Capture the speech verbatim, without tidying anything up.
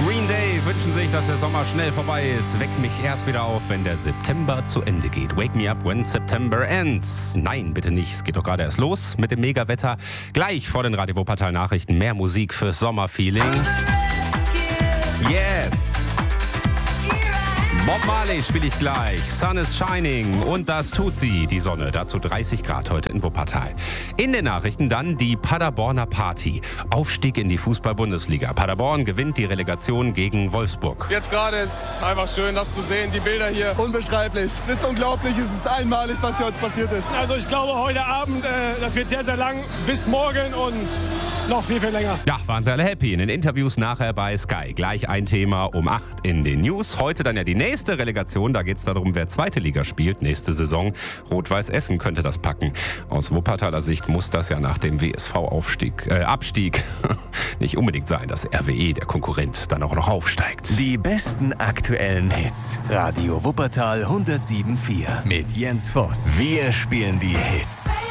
Green Day wünschen sich, dass der Sommer schnell vorbei ist. Weck mich erst wieder auf, wenn der September zu Ende geht. Wake me up when September ends. Nein, bitte nicht. Es geht doch gerade erst los mit dem Megawetter. Gleich vor den Radio Wuppertal Nachrichten mehr Musik fürs Sommerfeeling. Yes! Bob Marley spiele ich gleich. Sun is shining. Und das tut sie, die Sonne. Dazu dreißig Grad heute in Wuppertal. In den Nachrichten dann die Paderborner Party. Aufstieg in die Fußball-Bundesliga. Paderborn gewinnt die Relegation gegen Wolfsburg. Jetzt gerade ist einfach schön, das zu sehen. Die Bilder hier. Unbeschreiblich. Es ist unglaublich. Es ist einmalig, was hier heute passiert ist. Also ich glaube, heute Abend, äh, das wird sehr, sehr lang. Bis morgen und noch viel, viel länger. Ja, waren sie alle happy. In den Interviews nachher bei Sky. Gleich ein Thema um acht in den News. Heute dann ja die nächste Relegation. Da geht es darum, wer zweite Liga spielt nächste Saison. Rot-Weiß Essen könnte das packen. Aus Wuppertaler Sicht muss das ja nach dem W S V-Aufstieg, äh, Abstieg nicht unbedingt sein, dass R W E, der Konkurrent, dann auch noch aufsteigt. Die besten aktuellen Hits. Radio Wuppertal hundertsieben Komma vier mit Jens Voss. Wir spielen die Hits.